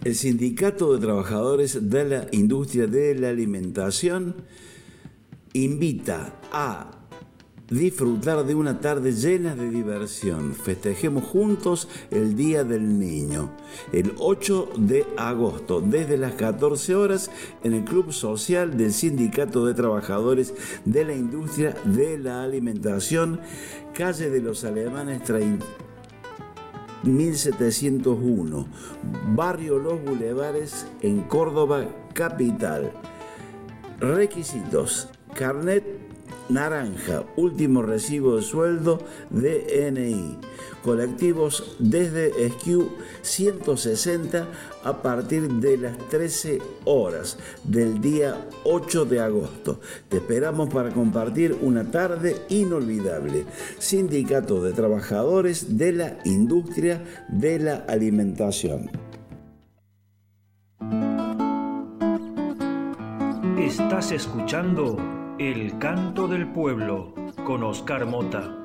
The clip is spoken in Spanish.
El Sindicato de Trabajadores de la Industria de la Alimentación invita a disfrutar de una tarde llena de diversión. Festejemos juntos el Día del Niño, el 8 de agosto, desde las 14 horas, en el Club Social del Sindicato de Trabajadores de la Industria de la Alimentación, calle de los Alemanes 1701, Barrio Los Bulevares, en Córdoba capital. Requisitos: carnet naranja, último recibo de sueldo, DNI. Colectivos desde SQ 160 a partir de las 13 horas del día 8 de agosto. Te esperamos para compartir una tarde inolvidable. Sindicato de Trabajadores de la Industria de la Alimentación. Estás escuchando El Canto del Pueblo con Oscar Mota.